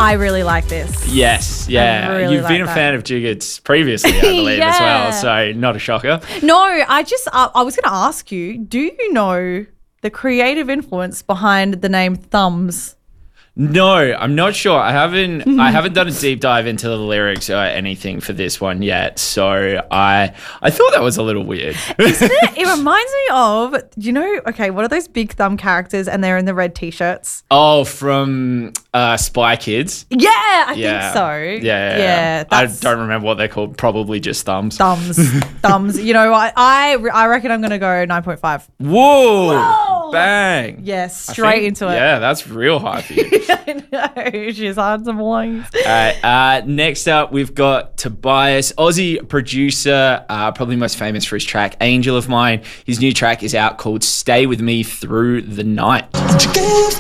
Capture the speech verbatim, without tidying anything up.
I really like this. Yes, yeah. really You've like been a that. fan of Jiggits previously, I believe, as Yeah. well. So not a shocker. No, I just, I, I was going to ask you, do you know the creative influence behind the name Thumbs? No, I'm not sure. I haven't I haven't done a deep dive into the lyrics or anything for this one yet. So I I thought that was a little weird. Isn't it? It reminds me of, do you know, okay, what are those big thumb characters and they're in the red t-shirts? Oh, from uh, Spy Kids. Yeah, I Yeah. think so. Yeah, yeah, Yeah, yeah. I that's don't remember what they're called. Probably just thumbs. thumbs. Thumbs. You know, I, I, I reckon I'm going to go nine point five. Whoa! Whoa! Bang! Yes, I straight think- into it. Yeah, that's real high for you. I know. She's hard to believe. All right, uh, next up, we've got Tobias, Aussie producer, uh, probably most famous for his track Angel of Mine. His new track is out called Stay With Me Through the Night. You gave